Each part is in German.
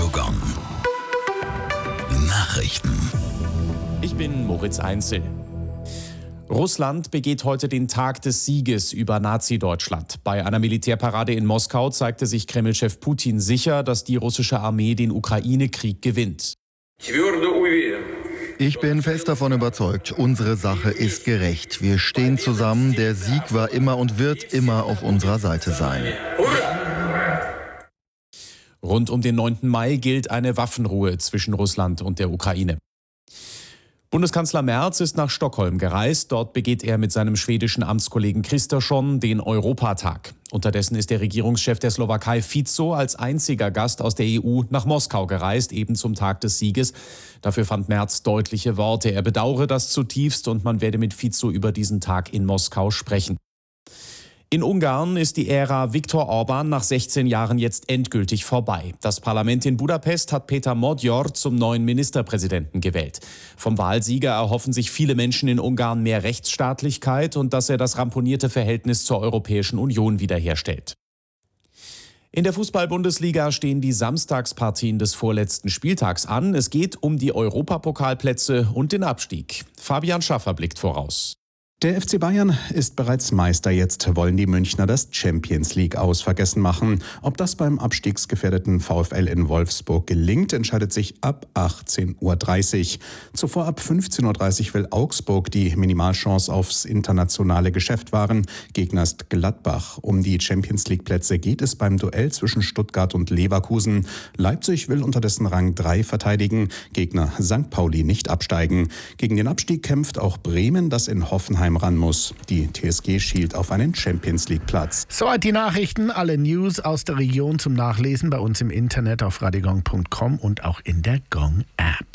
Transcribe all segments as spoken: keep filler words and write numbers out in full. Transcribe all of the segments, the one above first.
Radio Gong. Nachrichten. Ich bin Moritz Einzel. Russland begeht heute den Tag des Sieges über Nazi-Deutschland. Bei einer Militärparade in Moskau zeigte sich Kreml-Chef Putin sicher, dass die russische Armee den Ukraine-Krieg gewinnt. Ich bin fest davon überzeugt, unsere Sache ist gerecht. Wir stehen zusammen, der Sieg war immer und wird immer auf unserer Seite sein. Rund um den neunten Mai gilt eine Waffenruhe zwischen Russland und der Ukraine. Bundeskanzler Merz ist nach Stockholm gereist. Dort begeht er mit seinem schwedischen Amtskollegen Kristersson den Europatag. Unterdessen ist der Regierungschef der Slowakei Fico als einziger Gast aus der E U nach Moskau gereist, eben zum Tag des Sieges. Dafür fand Merz deutliche Worte. Er bedauere das zutiefst und man werde mit Fico über diesen Tag in Moskau sprechen. In Ungarn ist die Ära Viktor Orbán nach sechzehn Jahren jetzt endgültig vorbei. Das Parlament in Budapest hat Péter Magyar zum neuen Ministerpräsidenten gewählt. Vom Wahlsieger erhoffen sich viele Menschen in Ungarn mehr Rechtsstaatlichkeit und dass er das ramponierte Verhältnis zur Europäischen Union wiederherstellt. In der Fußball-Bundesliga stehen die Samstagspartien des vorletzten Spieltags an. Es geht um die Europapokalplätze und den Abstieg. Fabian Schaffer blickt voraus. Der F C Bayern ist bereits Meister. Jetzt wollen die Münchner das Champions League aus vergessen machen. Ob das beim abstiegsgefährdeten VfL in Wolfsburg gelingt, entscheidet sich ab achtzehn Uhr dreißig. Zuvor ab fünfzehn Uhr dreißig will Augsburg die Minimalchance aufs internationale Geschäft wahren. Gegner ist Gladbach. Um die Champions League Plätze geht es beim Duell zwischen Stuttgart und Leverkusen. Leipzig will unterdessen Rang drei verteidigen. Gegner Sankt Pauli nicht absteigen. Gegen den Abstieg kämpft auch Bremen, das in Hoffenheim ran muss. Die T S G schielt auf einen Champions-League-Platz. Soweit die Nachrichten, alle News aus der Region zum Nachlesen bei uns im Internet auf radiogong punkt com und auch in der Gong-App.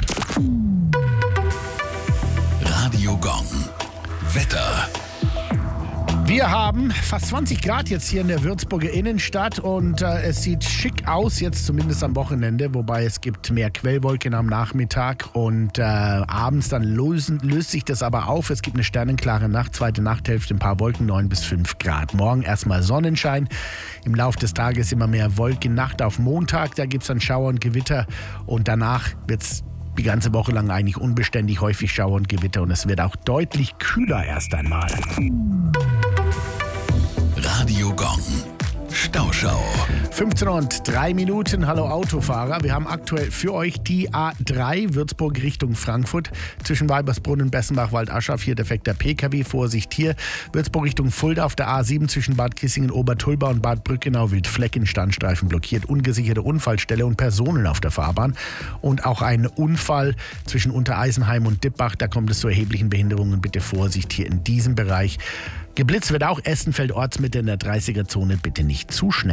Radio Gong. Wetter. Wir haben fast zwanzig Grad jetzt hier in der Würzburger Innenstadt und äh, es sieht schick aus, jetzt zumindest am Wochenende, wobei es gibt mehr Quellwolken am Nachmittag und äh, abends dann lösen, löst sich das aber auf. Es gibt eine sternenklare Nacht, zweite Nachthälfte, ein paar Wolken, neun bis fünf Grad. Morgen erstmal Sonnenschein, im Laufe des Tages immer mehr Wolken. Nacht auf Montag, da gibt es dann Schauer und Gewitter und danach wird es die ganze Woche lang eigentlich unbeständig, häufig Schauer und Gewitter und es wird auch deutlich kühler erst einmal. Radio Gong. Stauschau. fünfzehn und drei Minuten. Hallo Autofahrer. Wir haben aktuell für euch die A drei Würzburg Richtung Frankfurt. Zwischen Weibersbrunn, Bessenbach, Waldaschaff. Hier defekter P K W. Vorsicht hier. Würzburg Richtung Fulda auf der A sieben zwischen Bad Kissingen, Obertulba und Bad Brückenau. Wildflecken, Standstreifen blockiert. Ungesicherte Unfallstelle und Personen auf der Fahrbahn. Und auch ein Unfall zwischen Untereisenheim und Dippbach. Da kommt es zu erheblichen Behinderungen. Bitte Vorsicht hier in diesem Bereich. Geblitzt wird auch Essenfeld Ortsmitte in der dreißiger-Zone. Bitte nicht zu schnell.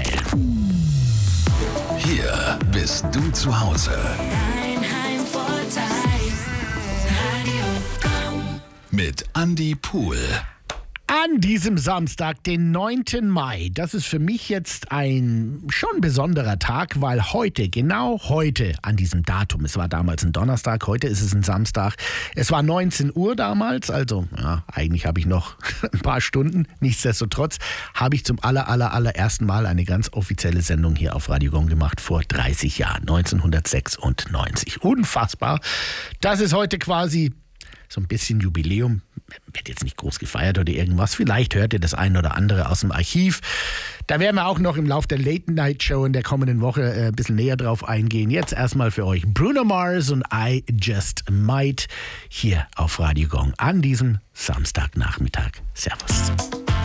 Hier bist du zu Hause. Dein Heimvorteil. Radio Gong. Mit Andi Pohl. An diesem Samstag, den neunten Mai, das ist für mich jetzt ein schon besonderer Tag, weil heute, genau heute, an diesem Datum, es war damals ein Donnerstag, heute ist es ein Samstag, es war neunzehn Uhr damals, also ja, eigentlich habe ich noch ein paar Stunden, nichtsdestotrotz habe ich zum aller, aller, allerersten Mal eine ganz offizielle Sendung hier auf Radio Gong gemacht, vor dreißig Jahren, neunzehnhundertsechsundneunzig. Unfassbar, das ist heute quasi so ein bisschen Jubiläum, wird jetzt nicht groß gefeiert oder irgendwas. Vielleicht hört ihr das ein oder andere aus dem Archiv. Da werden wir auch noch im Laufe der Late-Night-Show in der kommenden Woche äh, ein bisschen näher drauf eingehen. Jetzt erstmal für euch Bruno Mars und I Just Might hier auf Radio Gong an diesem Samstagnachmittag. Servus.